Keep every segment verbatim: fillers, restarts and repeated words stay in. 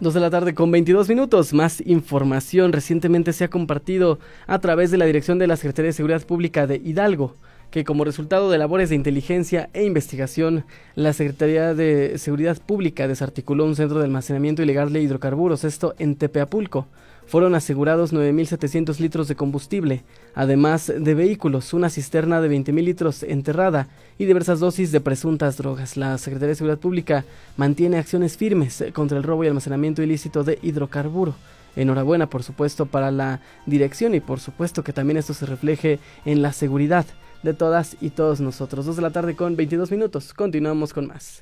Dos de la tarde con veintidós minutos, más información recientemente se ha compartido a través de la dirección de la Secretaría de Seguridad Pública de Hidalgo, que como resultado de labores de inteligencia e investigación, la Secretaría de Seguridad Pública desarticuló un centro de almacenamiento ilegal de hidrocarburos, esto en Tepeapulco. Fueron asegurados nueve mil setecientos litros de combustible, además de vehículos, una cisterna de veinte mil litros enterrada y diversas dosis de presuntas drogas. La Secretaría de Seguridad Pública mantiene acciones firmes contra el robo y almacenamiento ilícito de hidrocarburo. Enhorabuena, por supuesto, para la dirección y por supuesto que también esto se refleje en la seguridad de todas y todos nosotros. Dos de la tarde con veintidós minutos. Continuamos con más.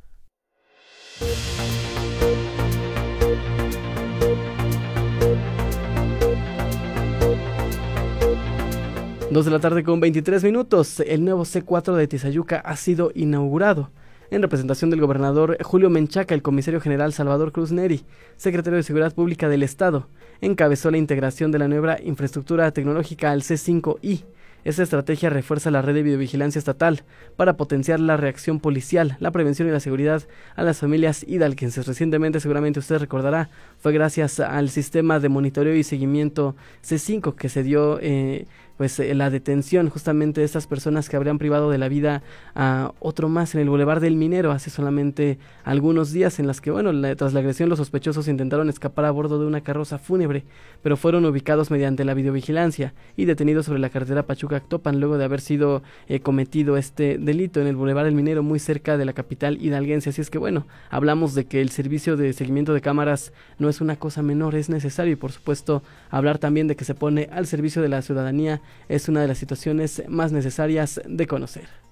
Dos de la tarde con veintitrés minutos. El nuevo C cuatro de Tizayuca ha sido inaugurado. En representación del gobernador Julio Menchaca, el comisario general Salvador Cruz Neri, secretario de Seguridad Pública del Estado, encabezó la integración de la nueva infraestructura tecnológica al C cinco I. Esta estrategia refuerza la red de videovigilancia estatal para potenciar la reacción policial, la prevención y la seguridad a las familias hidalguenses. Recientemente, seguramente usted recordará, fue gracias al sistema de monitoreo y seguimiento C cinco que se dio eh, pues eh, la detención justamente de estas personas que habrían privado de la vida a otro más en el Boulevard del Minero hace solamente algunos días, en las que, bueno, la, tras la agresión los sospechosos intentaron escapar a bordo de una carroza fúnebre, pero fueron ubicados mediante la videovigilancia y detenidos sobre la carretera Pachuca-Actopan luego de haber sido eh, cometido este delito en el Boulevard del Minero, muy cerca de la capital hidalguense. Así es que, bueno, hablamos de que el servicio de seguimiento de cámaras no es una cosa menor, es necesario, y por supuesto hablar también de que se pone al servicio de la ciudadanía es una de las situaciones más necesarias de conocer.